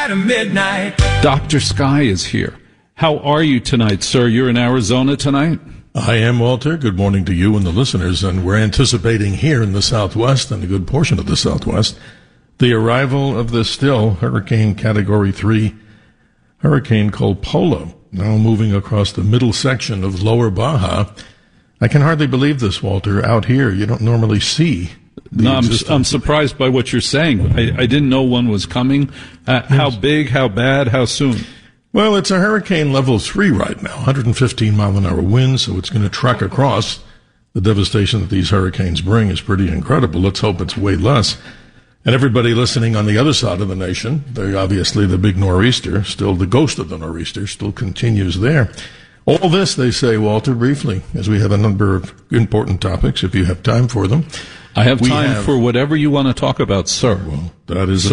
light of midnight. Dr. Sky is here. How are you tonight, sir? You're in Arizona tonight? I am, Walter. Good morning to you and the listeners. And we're anticipating here in the Southwest and a good portion of the Southwest the arrival of the still Hurricane Category 3 hurricane called Polo, now moving across the middle section of Lower Baja. I can hardly believe this, Walter. Out here, you don't normally see. No, I'm surprised by what you're saying. I didn't know one was coming. How big, how bad, how soon? Well, it's a hurricane level 3 right now, 115 mile an hour winds, so it's going to track across. The devastation that these hurricanes bring is pretty incredible. Let's hope it's way less. And everybody listening on the other side of the nation, they obviously the big nor'easter, still the ghost of the nor'easter, still continues there. All this, they say, Walter, briefly, as we have a number of important topics, if you have time for them. I have time for whatever you want to talk about, sir. Well, that is